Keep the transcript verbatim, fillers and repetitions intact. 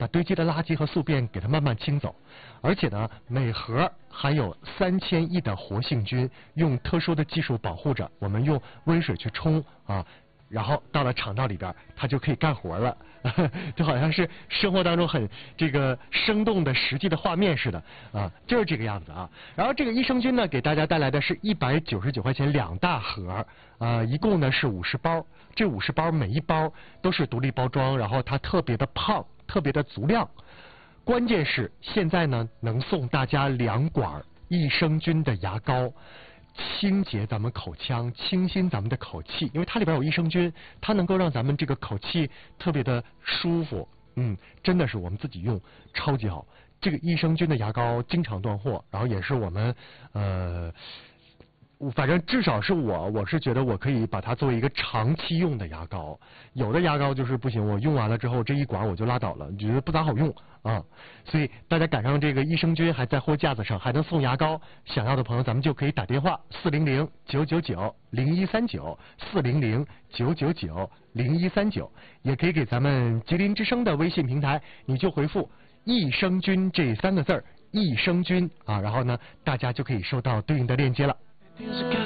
把堆积的垃圾和宿便给它慢慢清走。而且呢，每盒含有三千亿的活性菌，用特殊的技术保护着。我们用温水去冲啊。然后到了肠道里边，它就可以干活了，就好像是生活当中很这个生动的实际的画面似的啊，就是这个样子啊。然后这个益生菌呢，给大家带来的是一百九十九块钱两大盒，啊，一共呢是五十包。这五十包每一包都是独立包装，然后它特别的胖，特别的足量。关键是现在呢，能送大家两管益生菌的牙膏。清洁咱们口腔，清新咱们的口气，因为它里边有益生菌，它能够让咱们这个口气特别的舒服。嗯，真的是我们自己用超级好。这个益生菌的牙膏经常断货，然后也是我们呃。反正至少是我，我是觉得我可以把它作为一个长期用的牙膏。有的牙膏就是不行，我用完了之后这一管我就拉倒了，觉得不咋好用啊。所以大家赶上这个益生菌还在货架子上，还能送牙膏，想要的朋友咱们就可以打电话四零零九九九零一三九四零零九九九零一三九，也可以给咱们吉林之声的微信平台，你就回复益生菌这三个字儿，益生菌啊，然后呢大家就可以收到对应的链接了。